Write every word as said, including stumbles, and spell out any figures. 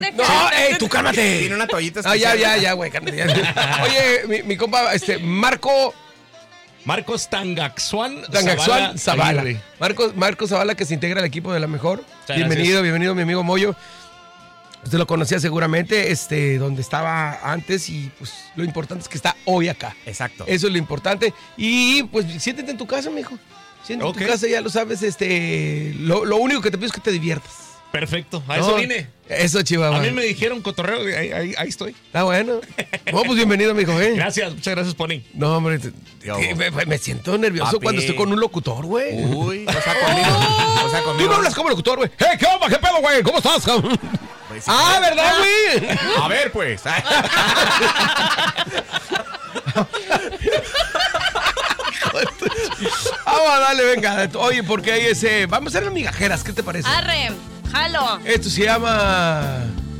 No, ey, tú cálmate. Tiene una toallita Ah, ya, especial. ya, ya, güey, cálmate. Ya. Oye, mi, mi compa, este, Marco... Marcos Tangaxuan Tangaxuan Zavala. Aguirre. Marcos, Marcos Zavala, que se integra al equipo de La Mejor. Muchas Bienvenido, gracias. bienvenido, mi amigo Moyo. Usted lo conocía seguramente, este, donde estaba antes, y pues lo importante es que está hoy acá. Exacto. Eso es lo importante. Y pues siéntete en tu casa, mijo. Siéntete Ok. en tu casa, ya lo sabes, este. Lo, lo único que te pido es que te diviertas. Perfecto, a No, eso vine. Eso, Chihuahua. A mí me dijeron cotorreo, ahí, ahí, ahí estoy. Está bueno. No, pues bienvenido, mijo, ¿eh? Gracias, muchas gracias, Pony. No, hombre, te- te- me, me siento nervioso Papi. cuando estoy con un locutor, güey. Uy, o sea, conmigo. O sea, Tú conmigo. no hablas como locutor, güey. ¡Hey, qué onda, qué pedo, güey! ¿Cómo estás, cabrón? Pues, sí. Ah, ¿verdad, güey? A ver, pues. Vamos a darle, venga. Oye, porque hay ese... Vamos a hacer las migajeras, ¿qué te parece? Arre, jalo. Esto se llama...